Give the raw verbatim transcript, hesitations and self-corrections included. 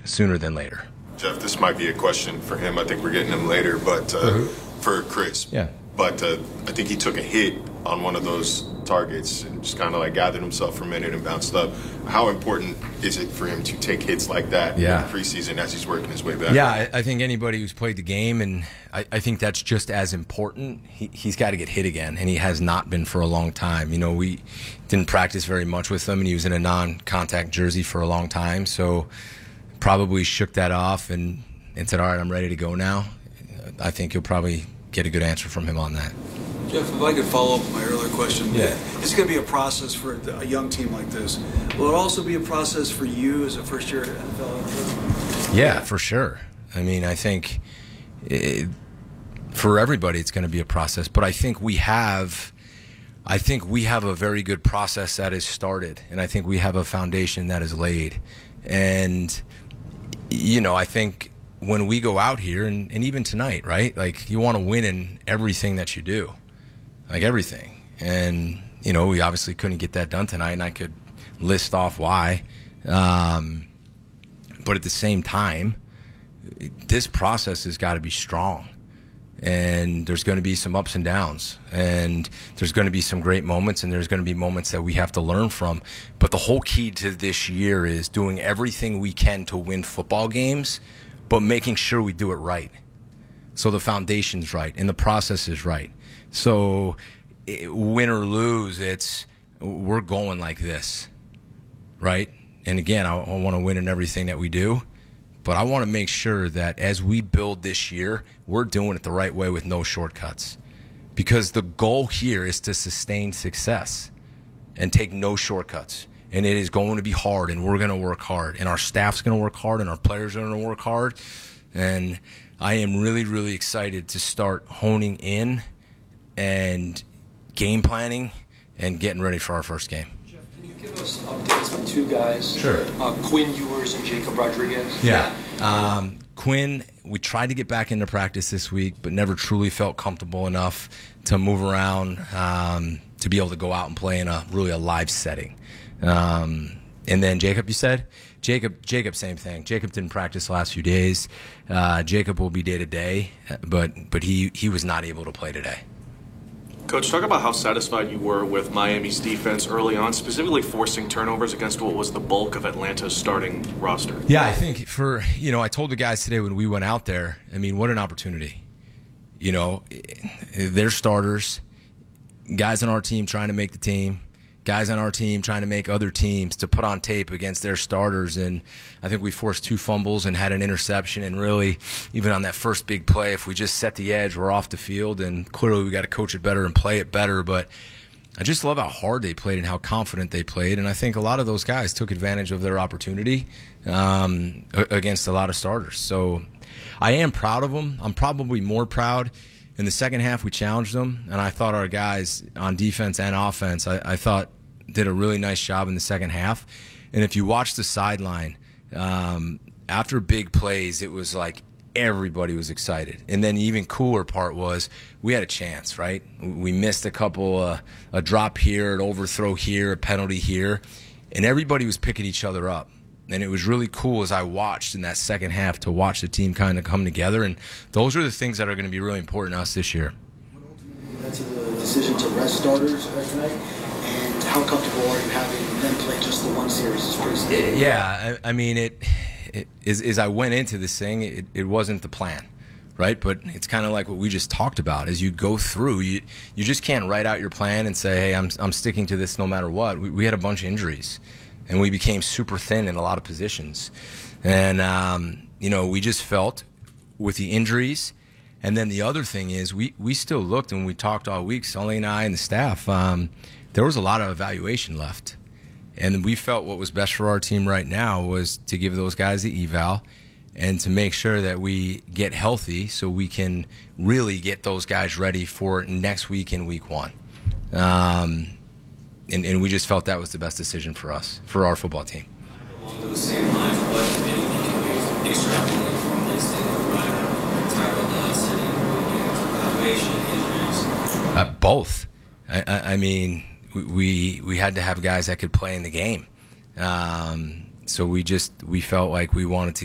sooner than later. Jeff, this might be a question for him. I think we're getting him later, but uh, mm-hmm. for Chris. Yeah. But uh, I think he took a hit on one of those targets and just kind of like gathered himself for a minute and bounced up. How important is it for him to take hits like that yeah. in the preseason as he's working his way back? Yeah, I, I think anybody who's played the game, and I, I think that's just as important. He, he's got to get hit again, and he has not been for a long time. You know, we didn't practice very much with him, and he was in a non-contact jersey for a long time, so probably shook that off and, and said, all right, I'm ready to go now. I think you'll probably get a good answer from him on that. Jeff, if I could follow up on my earlier question. Yeah. It's going to be a process for a young team like this. Will it also be a process for you as a first-year N F L? Yeah, for sure. I mean, I think it, for everybody it's going to be a process, but I think we have I think we have a very good process that has started, and I think we have a foundation that is laid. And, you know, I think when we go out here, and, and even tonight, right, like you want to win in everything that you do, like everything. And, you know, we obviously couldn't get that done tonight, and I could list off why. Um, but at the same time, this process has got to be strong. And there's going to be some ups and downs, and there's going to be some great moments, and there's going to be moments that we have to learn from. But the whole key to this year is doing everything we can to win football games, but making sure we do it right. So the foundation's right and the process is right. So it, win or lose, it's we're going like this, right? And again, I, I want to win in everything that we do. But I want to make sure that as we build this year, we're doing it the right way with no shortcuts. Because the goal here is to sustain success and take no shortcuts. And it is going to be hard, and we're going to work hard. And our staff's going to work hard, and our players are going to work hard. And I am really, really excited to start honing in and game planning and getting ready for our first game. Give us updates on two guys. Sure. Uh, Quinn Ewers and Jacob Rodriguez. Yeah. Um, Quinn, we tried to get back into practice this week, but never truly felt comfortable enough to move around, um, to be able to go out and play in a really a live setting. Um, and then Jacob, you said? Jacob, Jacob, same thing. Jacob didn't practice the last few days. Uh, Jacob will be day to day, but but he, he was not able to play today. Coach, talk about how satisfied you were with Miami's defense early on, specifically forcing turnovers against what was the bulk of Atlanta's starting roster. Yeah, I think for, you know, I told the guys today when we went out there, I mean, what an opportunity. You know, they're starters, guys on our team trying to make the team, guys on our team trying to make other teams to put on tape against their starters. And I think we forced two fumbles and had an interception. And really, even on that first big play, if we just set the edge, we're off the field. And clearly we got to coach it better and play it better. But I just love how hard they played and how confident they played. And I think a lot of those guys took advantage of their opportunity um, against a lot of starters. So I am proud of them. I'm probably more proud. In the second half, we challenged them, and I thought our guys on defense and offense, I, I thought did a really nice job in the second half. And if you watch the sideline, um, after big plays, it was like everybody was excited. And then the even cooler part was we had a chance, right? We missed a couple, uh, a drop here, an overthrow here, a penalty here, and everybody was picking each other up. And it was really cool as I watched in that second half to watch the team kind of come together. And those are the things that are going to be really important to us this year. What ultimately led to the decision to rest starters tonight? And how comfortable are you having them play just the one series this preseason? Yeah, I, I mean, it, it as, as I went into this thing, it, it wasn't the plan, right? But it's kind of like what we just talked about. As you go through, you you just can't write out your plan and say, hey, I'm I'm sticking to this no matter what. We, we had a bunch of injuries. And we became super thin in a lot of positions. And, um, you know, we just felt with the injuries. And then the other thing is we, we still looked, and we talked all week, Sully and I and the staff, um, there was a lot of evaluation left. And we felt what was best for our team right now was to give those guys the eval and to make sure that we get healthy so we can really get those guys ready for next week in week one. Um And, and we just felt that was the best decision for us, for our football team. Along those same lines, what if anything can we extrapolate from this thing with Tyrell Dodson and evaluation, injuries? Uh, both. I, I, I mean, we we had to have guys that could play in the game. Um, so we just we felt like we wanted to